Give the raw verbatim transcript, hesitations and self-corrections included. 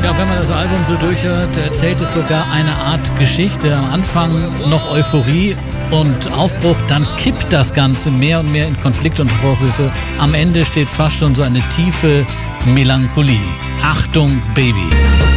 Ja, wenn man das Album so durchhört, erzählt es sogar eine Art Geschichte. Am Anfang noch Euphorie und Aufbruch, dann kippt das Ganze mehr und mehr in Konflikt und Vorwürfe. Am Ende steht fast schon so eine tiefe Melancholie. Achtung, Baby.